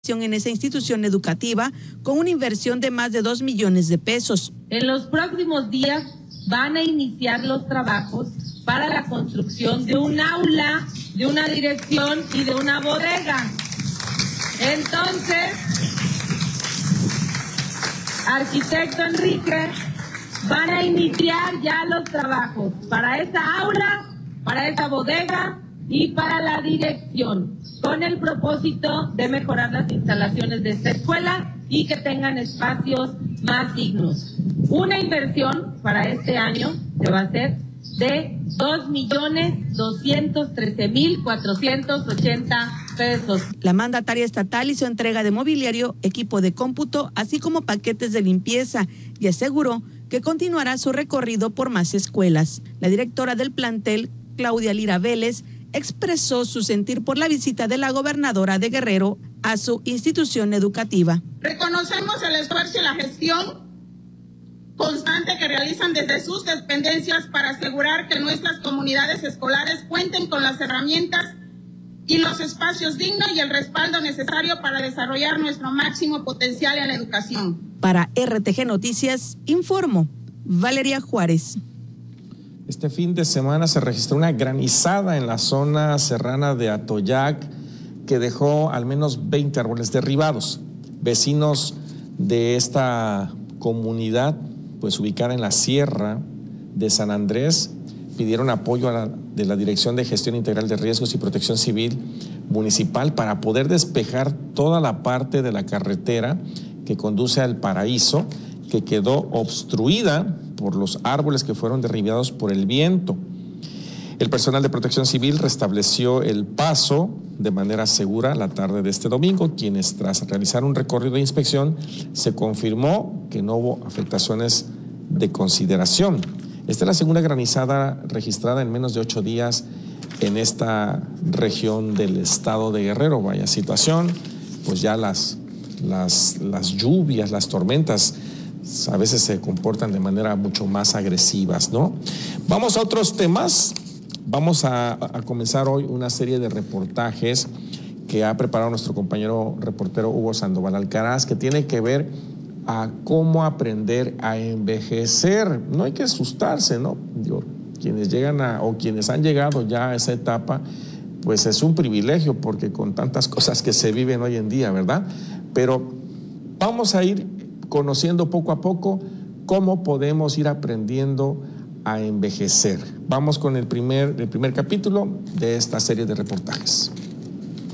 en esa institución educativa con una inversión de más de 2 millones de pesos. En los próximos días van a iniciar los trabajos para la construcción de un aula, de una dirección y de una bodega. Entonces, arquitecto Enrique, van a iniciar ya los trabajos para esa aula, para esa bodega y para la dirección, con el propósito de mejorar las instalaciones de esta escuela y que tengan espacios más dignos. Una inversión para este año se va a hacer de 2.213.480 pesos. La mandataria estatal hizo entrega de mobiliario, equipo de cómputo, así como paquetes de limpieza, y aseguró que continuará su recorrido por más escuelas. La directora del plantel, Claudia Lira Vélez, expresó su sentir por la visita de la gobernadora de Guerrero a su institución educativa. Reconocemos el esfuerzo y la gestión constante que realizan desde sus dependencias para asegurar que nuestras comunidades escolares cuenten con las herramientas y los espacios dignos y el respaldo necesario para desarrollar nuestro máximo potencial en la educación. Para RTG Noticias, informó Valeria Juárez. Este fin de semana se registró una granizada en la zona serrana de Atoyac que dejó al menos 20 árboles derribados. Vecinos de esta comunidad, pues ubicada en la sierra de San Andrés, pidieron apoyo de la Dirección de Gestión Integral de Riesgos y Protección Civil Municipal para poder despejar toda la parte de la carretera que conduce al Paraíso, que quedó obstruida por los árboles que fueron derribados por el viento. El personal de Protección Civil restableció el paso de manera segura la tarde de este domingo, quienes tras realizar un recorrido de inspección se confirmó que no hubo afectaciones de consideración. Esta es la segunda granizada registrada en menos de 8 días en esta región del estado de Guerrero. Vaya situación, pues ya las lluvias, las tormentas a veces se comportan de manera mucho más agresivas, ¿no? Vamos a otros temas. Vamos a comenzar hoy una serie de reportajes que ha preparado nuestro compañero reportero Hugo Sandoval Alcaraz, que tiene que ver a cómo aprender a envejecer. No hay que asustarse, ¿no? Quienes llegan o quienes han llegado ya a esa etapa, pues es un privilegio, porque con tantas cosas que se viven hoy en día, ¿verdad? Pero vamos a ir conociendo poco a poco cómo podemos ir aprendiendo a envejecer. Vamos con el primer capítulo de esta serie de reportajes.